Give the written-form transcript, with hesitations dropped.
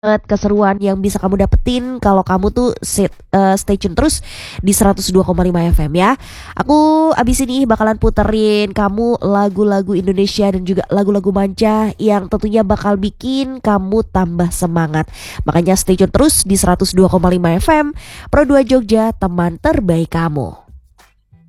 keseruan yang bisa kamu dapetin kalau kamu tuh stay tune terus di 102,5 FM ya. Aku abis ini bakalan puterin kamu lagu-lagu Indonesia dan juga lagu-lagu manca yang tentunya bakal bikin kamu tambah semangat. Makanya stay tune terus di 102,5 FM Pro 2 Jogja, teman terbaik kamu.